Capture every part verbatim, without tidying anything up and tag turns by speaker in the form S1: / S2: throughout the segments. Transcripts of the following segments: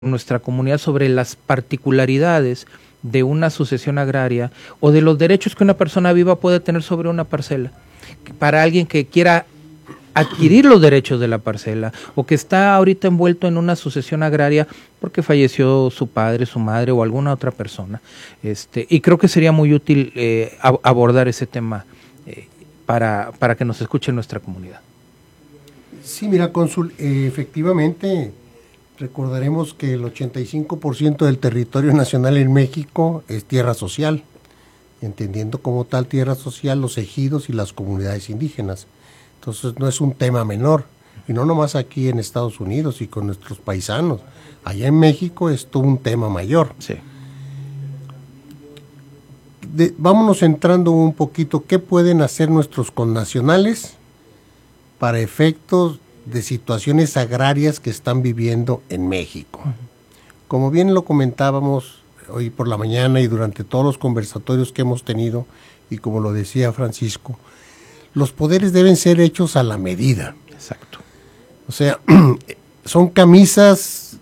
S1: nuestra comunidad sobre las particularidades de una sucesión agraria o de los derechos que una persona viva puede tener sobre una parcela. Para alguien que quiera adquirir los derechos de la parcela o que está ahorita envuelto en una sucesión agraria porque falleció su padre, su madre o alguna otra persona. Este, y creo que sería muy útil eh, ab- abordar ese tema eh, para, para que nos escuche nuestra comunidad.
S2: Sí, mira, cónsul, eh, efectivamente recordaremos que el ochenta y cinco por ciento del territorio nacional en México es tierra social, entendiendo como tal tierra social los ejidos y las comunidades indígenas. Entonces no es un tema menor, y no nomás aquí en Estados Unidos y con nuestros paisanos. Allá en México es todo un tema mayor.
S1: Sí.
S2: De, vámonos entrando un poquito, ¿qué pueden hacer nuestros connacionales para efectos de situaciones agrarias que están viviendo en México? Uh-huh. Como bien lo comentábamos hoy por la mañana y durante todos los conversatorios que hemos tenido, y como lo decía Francisco, los poderes deben ser hechos a la medida.
S1: Exacto.
S2: O sea, son camisas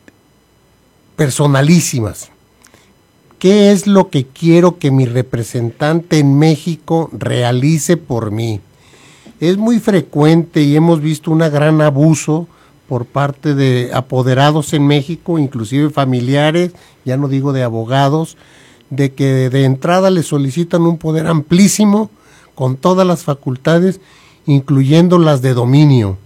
S2: personalísimas. ¿Qué es lo que quiero que mi representante en México realice por mí? Es muy frecuente y hemos visto un gran abuso por parte de apoderados en México, inclusive familiares, ya no digo de abogados, de que de entrada le solicitan un poder amplísimo con todas las facultades, incluyendo las de dominio.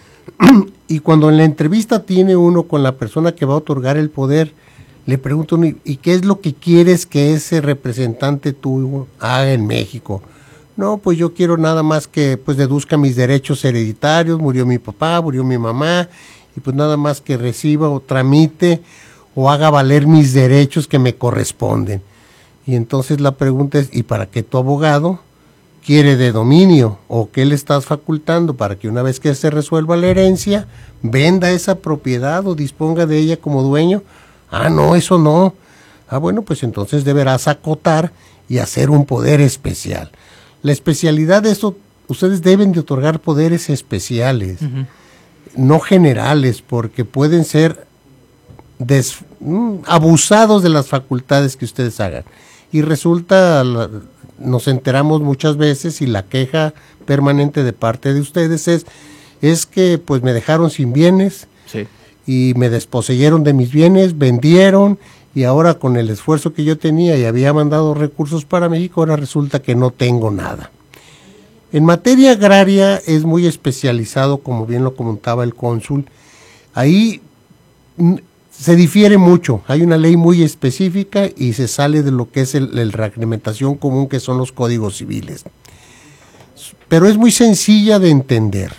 S2: Y cuando en la entrevista tiene uno con la persona que va a otorgar el poder, le pregunto, ¿y qué es lo que quieres que ese representante tuyo haga en México? No, pues yo quiero nada más que pues deduzca mis derechos hereditarios, murió mi papá, murió mi mamá, y pues nada más que reciba o tramite o haga valer mis derechos que me corresponden. Y entonces la pregunta es, ¿y para qué tu abogado quiere de dominio? ¿O qué le estás facultando para que una vez que se resuelva la herencia, venda esa propiedad o disponga de ella como dueño? Ah, no, eso no. Ah, bueno, pues entonces deberás acotar y hacer un poder especial. La especialidad de esto, ustedes deben de otorgar poderes especiales, uh-huh. no generales, porque pueden ser des, mm, abusados de las facultades que ustedes hagan. Y resulta, nos enteramos muchas veces y la queja permanente de parte de ustedes es, es que pues me dejaron sin bienes,
S1: sí.
S2: y me desposeyeron de mis bienes, vendieron, y ahora con el esfuerzo que yo tenía y había mandado recursos para México, ahora resulta que no tengo nada. En materia agraria es muy especializado, como bien lo comentaba el cónsul. Ahí se difiere mucho, hay una ley muy específica y se sale de lo que es el, el reglamentación común, que son los códigos civiles. Pero es muy sencilla de entender.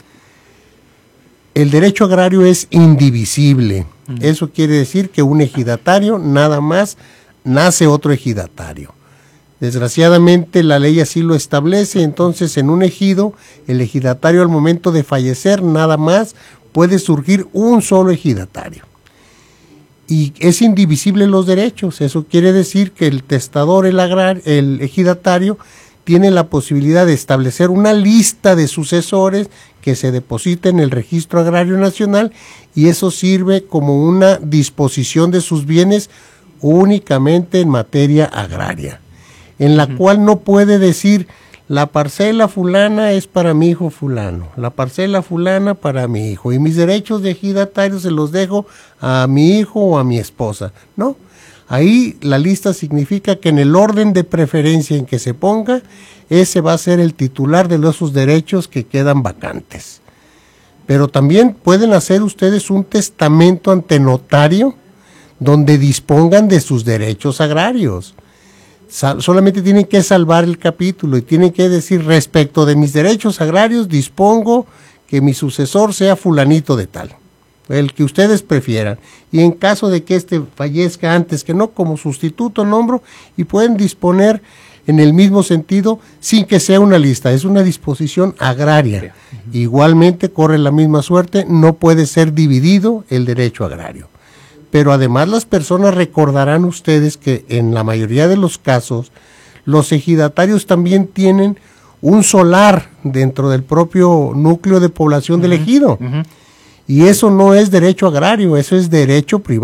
S2: El derecho agrario es indivisible. Uh-huh. Eso quiere decir que un ejidatario nada más nace otro ejidatario. Desgraciadamente la ley así lo establece, entonces en un ejido, el ejidatario al momento de fallecer nada más puede surgir un solo ejidatario. Y es indivisible los derechos, eso quiere decir que el testador, el, agrar, el ejidatario, tiene la posibilidad de establecer una lista de sucesores que se deposita en el Registro Agrario Nacional, y eso sirve como una disposición de sus bienes únicamente en materia agraria, en la uh-huh. cual no puede decir la parcela fulana es para mi hijo fulano, la parcela fulana para mi hijo, y mis derechos de ejidatario se los dejo a mi hijo o a mi esposa. No, ahí la lista significa que en el orden de preferencia en que se ponga, ese va a ser el titular de esos derechos que quedan vacantes. Pero también pueden hacer ustedes un testamento ante notario donde dispongan de sus derechos agrarios. Sal- solamente tienen que salvar el capítulo y tienen que decir, respecto de mis derechos agrarios, dispongo que mi sucesor sea fulanito de tal, el que ustedes prefieran, y en caso de que éste fallezca antes que no, como sustituto nombro, y pueden disponer en el mismo sentido sin que sea una lista, es una disposición agraria. Uh-huh. Igualmente corre la misma suerte, no puede ser dividido el derecho agrario. Pero además las personas recordarán ustedes que en la mayoría de los casos los ejidatarios también tienen un solar dentro del propio núcleo de población uh-huh. del ejido. Uh-huh. Y eso no es derecho agrario, eso es derecho privado.